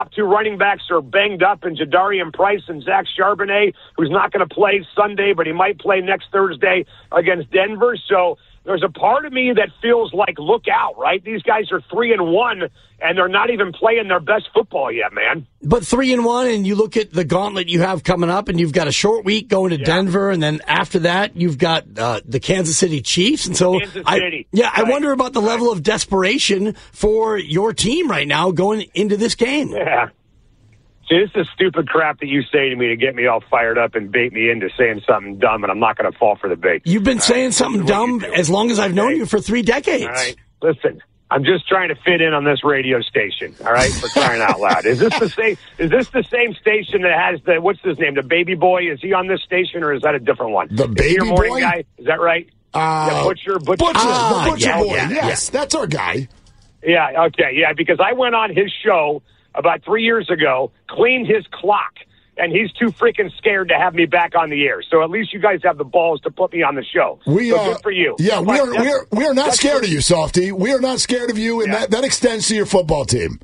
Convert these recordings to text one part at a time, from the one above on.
top two running backs are banged up in Jadarian Price and Zach Charbonnet, who's not going to play Sunday, but he might play next Thursday against Denver. So there's a part of me that feels like, look out, right? These guys are 3-1, and they're not even playing their best football yet, man. But 3-1, and you look at the gauntlet you have coming up, and you've got a short week going to Denver, and then after that, you've got the Kansas City Chiefs. And so, I wonder about the level of desperation for your team right now going into this game. Yeah. See, this is stupid crap that you say to me to get me all fired up and bait me into saying something dumb, and I'm not going to fall for the bait. You've been saying something dumb as long as I've known you for 3 decades. All right, listen. I'm just trying to fit in on this radio station, all right, for crying out loud. Is this the same station that has what's his name, the baby boy? Is he on this station, or is that a different one? The baby your morning boy? Guy? Is that right? Butcher. The Butcher Boy. Yes, that's our guy. Yeah, okay, yeah, because I went on his show about 3 years ago, cleaned his clock, and he's too freaking scared to have me back on the air. So at least you guys have the balls to put me on the show. Good for you. Yeah, we are not scared of you, Softy. We are not scared of you, and that extends to your football team.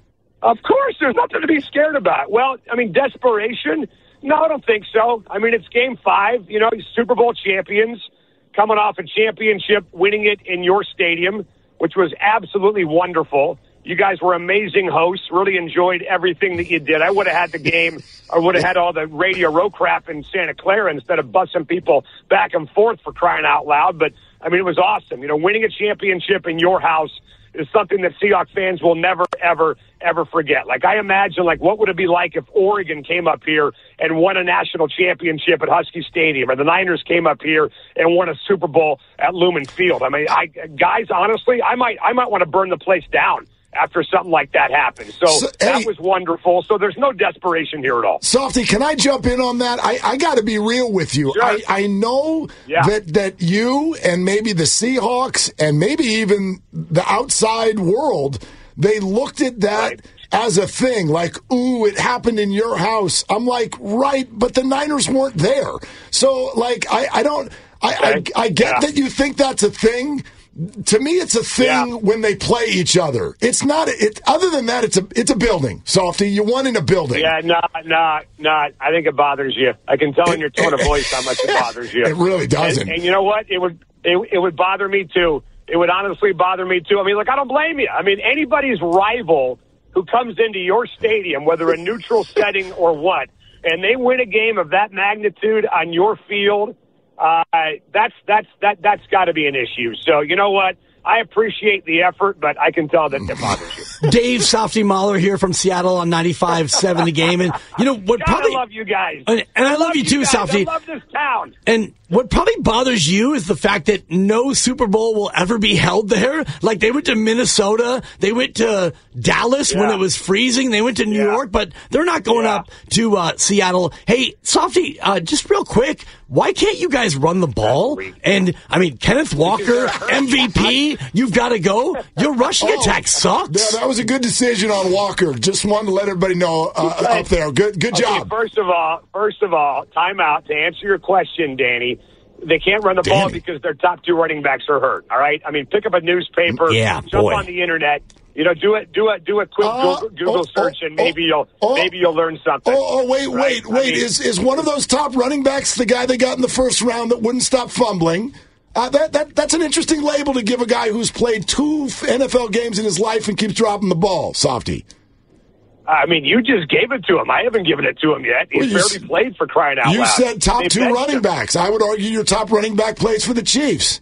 Of course, there's nothing to be scared about. Well, I mean, desperation? No, I don't think so. I mean, it's Game 5. You know, Super Bowl champions coming off a championship, winning it in your stadium, which was absolutely wonderful. You guys were amazing hosts. Really enjoyed everything that you did. I would have had the game. I would have had all the Radio Row crap in Santa Clara instead of busting people back and forth for crying out loud. But, I mean, it was awesome. You know, winning a championship in your house is something that Seahawks fans will never, ever, ever forget. Like, I imagine, like, what would it be like if Oregon came up here and won a national championship at Husky Stadium, or the Niners came up here and won a Super Bowl at Lumen Field? I mean, guys, honestly, I might want to burn the place down after something like that happened. So that was wonderful. So there's no desperation here at all. Softy, can I jump in on that? I got to be real with you. Sure. I know that you and maybe the Seahawks and maybe even the outside world, they looked at that as a thing, like, ooh, it happened in your house. I'm like, right, but the Niners weren't there. So, like, I get that you think that's a thing. To me, it's a thing when they play each other. It's not. Other than that, it's a building. Softy, you won in a building. Yeah, no. I think it bothers you. I can tell in your tone of voice how much it bothers you. It really doesn't. And you know what? It would bother me too. It would honestly bother me too. I mean, look, I don't blame you. I mean, anybody's rival who comes into your stadium, whether a neutral setting or what, and they win a game of that magnitude on your field. That's got to be an issue. So, you know what? I appreciate the effort, but I can tell that it bothers you. Dave Softy Mahler here from Seattle on 95.7 The Game. And you know what? I love you guys. And I love you too, Softy. I love this town. And what probably bothers you is the fact that no Super Bowl will ever be held there. Like, they went to Minnesota, they went to Dallas when it was freezing, they went to New York, but they're not going up to Seattle. Hey, Softy, just real quick, why can't you guys run the ball? And, I mean, Kenneth Walker, MVP, you've got to go. Your rushing attack sucks. Yeah, that was a good decision on Walker. Just wanted to let everybody know up there. Good job. First of all, time out. To answer your question, Danny, they can't run the ball because their top two running backs are hurt. All right? I mean, pick up a newspaper, jump on the internet. You know, do a quick Google search, and maybe you'll learn something. Wait. Is one of those top running backs the guy they got in the first round that wouldn't stop fumbling? That's an interesting label to give a guy who's played 2 NFL games in his life and keeps dropping the ball, Softy. I mean, you just gave it to him. I haven't given it to him yet. He's barely played for crying out loud. You said top 2 running backs. I would argue your top running back plays for the Chiefs.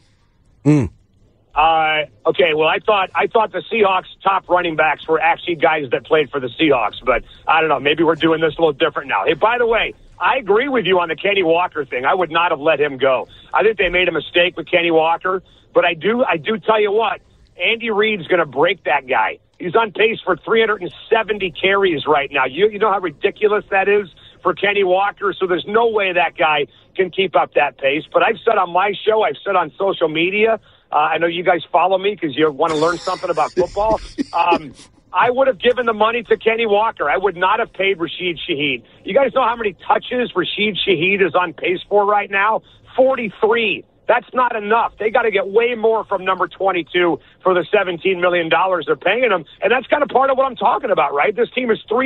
Okay, well, I thought the Seahawks' top running backs were actually guys that played for the Seahawks, but I don't know. Maybe we're doing this a little different now. Hey, by the way, I agree with you on the Kenny Walker thing. I would not have let him go. I think they made a mistake with Kenny Walker, but I do tell you what, Andy Reid's going to break that guy. He's on pace for 370 carries right now. You know how ridiculous that is for Kenny Walker? So there's no way that guy can keep up that pace. But I've said on my show, I've said on social media, I know you guys follow me because you want to learn something about football. I would have given the money to Kenny Walker. I would not have paid Rashid Shaheed. You guys know how many touches Rashid Shaheed is on pace for right now? 43. That's not enough. They got to get way more from number 22 for the $17 million they're paying him. And that's kind of part of what I'm talking about, right? This team is 3